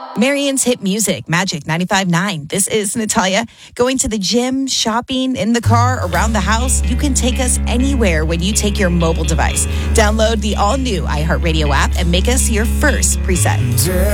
Marion's Hit Music, Magic 95.9. This is Natalia. Going to the gym, shopping, in the car, around the house. You can take us anywhere when you take your mobile device. Download the all-new iHeartRadio app and make us your first preset.